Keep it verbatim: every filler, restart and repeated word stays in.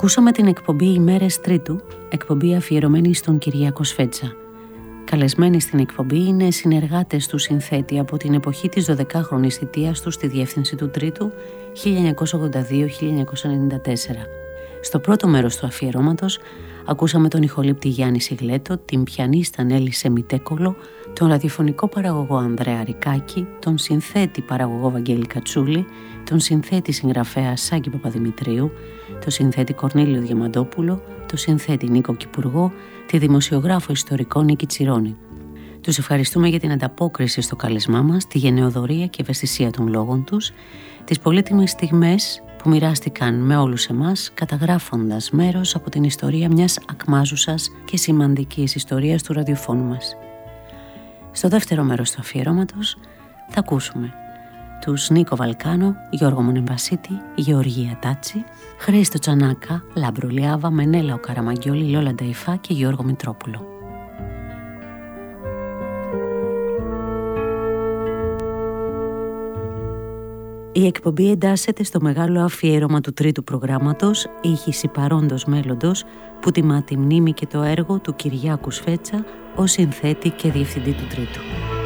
Ακούσαμε την εκπομπή «Ημέρες Τρίτου», εκπομπή αφιερωμένη στον Κυριάκο Σφέτσα. Καλεσμένοι στην εκπομπή είναι συνεργάτες του συνθέτη από την εποχή της δωδεκάχρονης θητείας του στη διεύθυνση του Τρίτου χίλια εννιακόσια ογδόντα δύο με χίλια εννιακόσια ενενήντα τέσσερα. Στο πρώτο μέρος του αφιερώματος ακούσαμε τον ηχολήπτη Γιάννη Σιγλέτο, την πιανίστα Νέλη Σεμιτέκολο, τον ραδιοφωνικό παραγωγό Ανδρέα Ρικάκη, τον συνθέτη παραγωγό Βαγγέλη Κατσούλη, τον συνθέτη συγγραφέα Σάκη Παπαδημητρίου, τον συνθέτη Κορνήλιο Διαμαντόπουλο, τον συνθέτη Νίκο Κυπουργό, τη δημοσιογράφο ιστορικό Νίκη Τσιρόνη. Τους ευχαριστούμε για την ανταπόκριση στο κάλεσμά μας, τη γενεοδωρία και ευαισθησία των λόγων τους, τις πολύτιμες στιγμές που μοιράστηκαν με όλους εμάς, καταγράφοντας μέρος από την ιστορία μιας ακμάζουσας και σημαντικής ιστορίας του ραδιοφώνου μας. Στο δεύτερο μέρος του αφιερώματος θα ακούσουμε τους Νίκο Βαλκάνο, Γιώργο Μονεμβασίτη, Γεωργία Τάτσι, Χρήστο Τσανάκα, Λάμπρο Λιάβα, Μενέλαο Καραμαγγιόλη, Λόλα Νταϊφά και Γιώργο Μητρόπουλο. Η εκπομπή εντάσσεται στο μεγάλο αφιέρωμα του τρίτου προγράμματος «Ήχηση παρόντος μέλλοντος» που τιμά τη μνήμη και το έργο του Κυριάκου Σφέτσα ως συνθέτη και διευθυντή του Τρίτου.